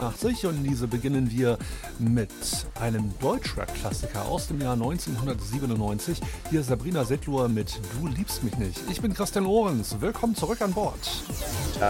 1987 und diese beginnen wir mit einem Deutschrap-Klassiker aus dem Jahr 1997. Hier ist Sabrina Setlur mit Du liebst mich nicht. Ich bin Christian Lorenz. Willkommen zurück an Bord.